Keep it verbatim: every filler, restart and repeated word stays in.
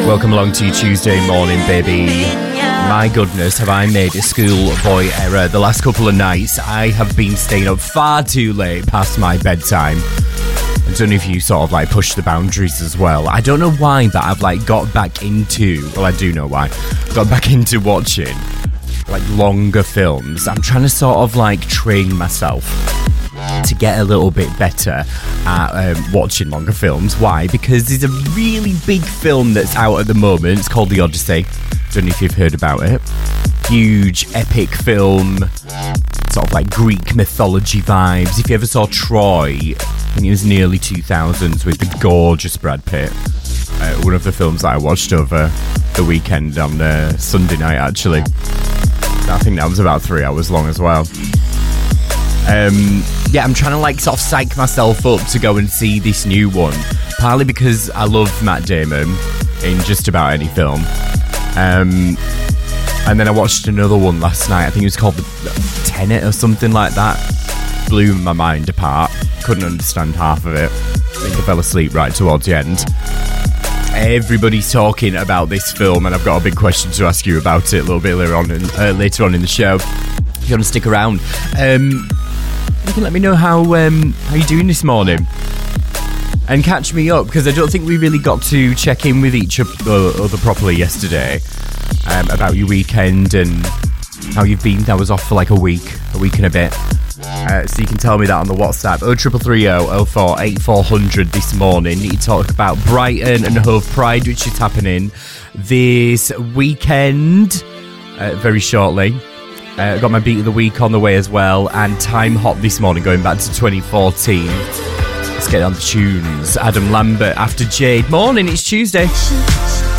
Welcome along to your Tuesday morning, baby. My goodness, have I made a schoolboy error. The last couple of nights, I have been staying up far too late past my bedtime. I don't know if you sort of like push the boundaries as well. I don't know why, but I've like got back into, well, I do know why, got back into watching like longer films. I'm trying to sort of like train myself to get a little bit better at um, watching longer films. Why? Because there's a really big film that's out at the moment. It's called The Odyssey. Don't know if you've heard about it. Huge, epic film, sort of like Greek mythology vibes. If you ever saw Troy, I think it was in the early two thousands with the gorgeous Brad Pitt. Uh, one of the films that I watched over the weekend on uh, Sunday night, actually. I think that was about three hours long as well. Um, yeah, I'm trying to like sort of psych myself up to go and see this new one. Partly because I love Matt Damon in just about any film. Um, and then I watched another one last night. I think it was called the Tenet or something like that. Blew my mind apart. Couldn't understand half of it. I think I fell asleep right towards the end. Everybody's talking about this film, and I've got a big question to ask you about it a little bit later on in, uh, later on in the show. If you want to stick around, um, you can let me know how um, how you're doing this morning, and catch me up, because I don't think we really got to check in with each other properly yesterday um, about your weekend and how you've been. I was off for like a week, a week and a bit. Uh, so you can tell me that on the WhatsApp oh three three three oh oh four eight four hundred this morning. You talk about Brighton and Hove Pride, which is happening this weekend uh, very shortly. Uh, got my beat of the week on the way as well, and Time Hop this morning going back to twenty fourteen. Let's get on the tunes. Adam Lambert after Jade. Morning, it's Tuesday.